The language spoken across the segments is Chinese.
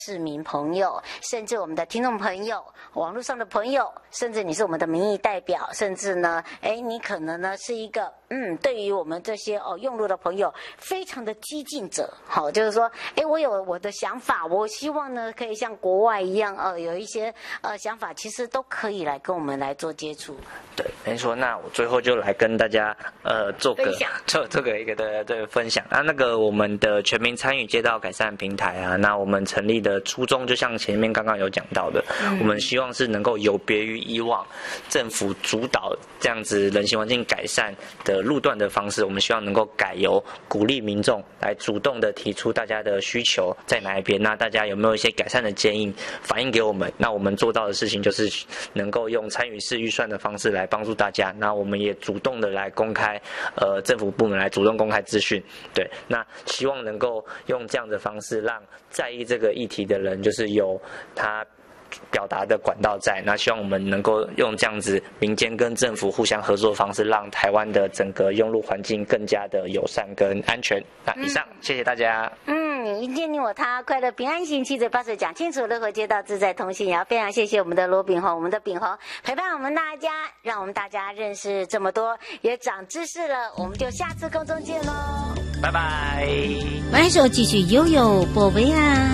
市民朋友，甚至我们的听众朋友，网络上的朋友，甚至你是我们的民意代表，甚至呢，你可能呢是一个对于我们这些用路的朋友，非常的激进者，好，就是说，我有我的想法，我希望呢可以像国外一样，有一些想法，其实都可以来跟我们来做接触。 对，没错。那我最后就来跟大家做个一个的分享啊，那个我们的全民参与街道改善平台啊，那我们成立的初衷就像前面刚刚有讲到的，我们希望是能够有别于以往政府主导这样子人行环境改善的路段的方式，我们希望能够改由鼓励民众来主动的提出大家的需求在哪一边，那大家有没有一些改善的建议反映给我们，那我们做到的事情就是能够用参与式预算的方式来帮助大家，那我们也主动的来公开政府部门来主动公开资讯，对，那希望能够用这样的方式让在意这个议题的人就是有他表达的管道在，那希望我们能够用这样子民间跟政府互相合作的方式，让台湾的整个用路环境更加的友善跟安全。那以上，谢谢大家。 迎接你我他，快乐平安行，七嘴八舌讲清楚，乐活街道自在同行。也要非常谢谢我们的罗秉宏，我们的秉宏陪伴我们大家，让我们大家认识这么多，也长知识了。我们就下次空中见喽， 拜拜。 马上继续悠悠宝贝啊。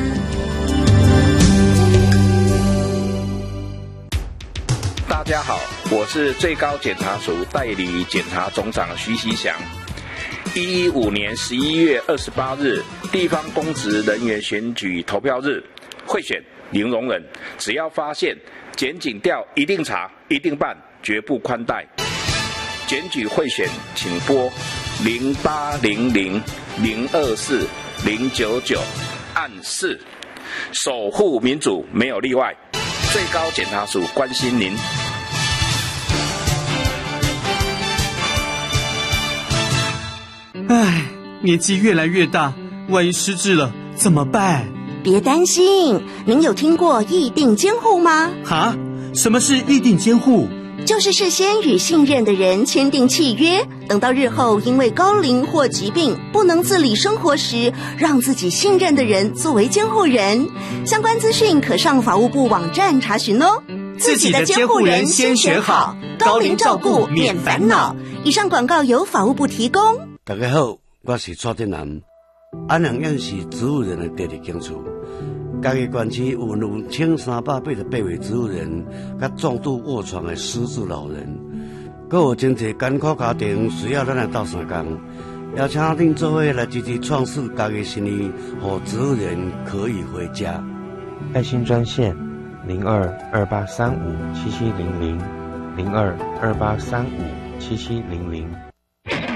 大家好，我是最高检察署代理检察总长徐锡祥。115年11月28日，地方公职人员选举投票日，贿选零容忍，只要发现检警调一定查，一定办，绝不宽待。检举贿选，请拨0800-024-099按4，守护民主没有例外。最高检察署关心您。 唉，年纪越来越大，万一失智了怎么办？ 别担心，您有听过议定监护吗？ 哈？什么是议定监护？ 就是事先与信任的人签订契约，等到日后因为高龄或疾病不能自理生活时，让自己信任的人作为监护人。相关资讯可上法务部网站查询哦。 自己的监护人先选好，高龄照顾免烦恼。 以上广告由法务部提供。 大家好，我是蔡振南。安阳院是植物人的第二间厝，家己县区有1388位植物人，甲重度卧床的失智老人，还有真侪艰苦家庭需要咱来斗相共，邀请恁做伙来积极创设家己生意，让植物人可以回家。 爱心专线0228357700，0228357700。